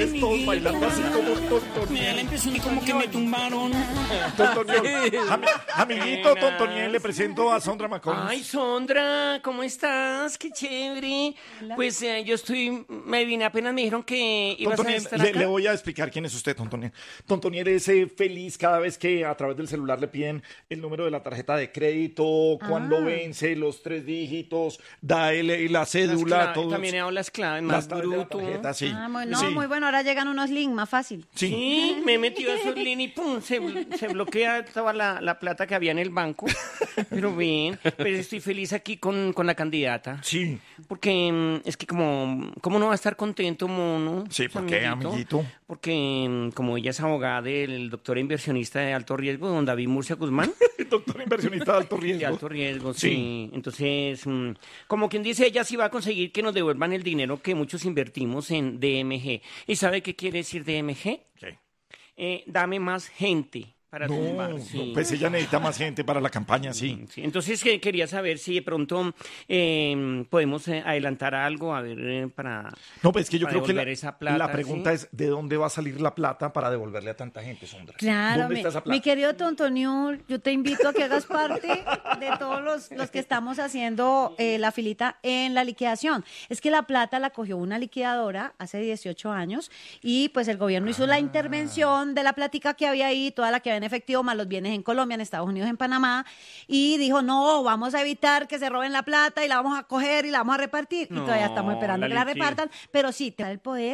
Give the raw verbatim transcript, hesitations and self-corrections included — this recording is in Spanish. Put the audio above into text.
ustedes todos bailando así como Tontoniel. Me da la impresión como que me tumbaron. Tontoniel. Am- amiguito Tontoniel, le presento a Sondra Macones. Ay, Sondra, ¿cómo estás? Qué chévere. Pues eh, yo estoy, me vine, apenas me dijeron que ibas a Tontoniel, estar le, acá. le voy a explicar quién es usted, Tontoniel. Tontoniel es eh, feliz cada vez que a través del celular le piden el número de la tarjeta de crédito, cuando Ah. vence, los tres dígitos, da el, la cédula, Las claves, todo. también he dado las claves, Las más claves de la bruto. tarjeta, sí. Ah, muy, no, Sí. muy bueno, ahora llegan unos links más fácil. Sí. Sí, me he metido a esos links y pum, se, se bloquea toda la, la plata que había en el banco. Pero bien, pues estoy feliz aquí con, con la candidata. Sí. Porque mm, es que como, ¿cómo no va a estar contento, mono? Sí, ¿por qué, amiguito? Porque mm, como ella es abogada del doctor inversionista de alto riesgo, don David Murcia Guzmán. Doctor inversionista de alto De riesgo. alto riesgo, Sí. sí. Entonces, mm, como quien dice, ella sí va a conseguir que nos devuelvan el dinero que muchos invertimos en D M G. ¿Y sabe qué quiere decir D M G? ¿Qué? Eh, dame más gente para No, tumbar. no, Sí. pues ella necesita más gente para la campaña, sí. Sí, entonces que- quería saber si de pronto eh, podemos eh, adelantar algo, a ver, eh, para... No, pues es que yo para creo que la, devolver esa plata, la pregunta ¿sí? es ¿de dónde va a salir la plata para devolverle a tanta gente, Sondra? Claro, ¿Dónde mi, está esa plata? mi querido Tontoniul, yo te invito a que hagas parte de todos los, los que estamos haciendo eh, la filita en la liquidación. Es que la plata la cogió una liquidadora hace dieciocho años y pues el gobierno hizo la intervención de la plática que había ahí, toda la que había en efectivo, más los bienes en Colombia, en Estados Unidos, en Panamá, y dijo, no, vamos a evitar que se roben la plata y la vamos a coger y la vamos a repartir. No, y todavía estamos esperando la que la liquid- repartan, pero sí, te da el poder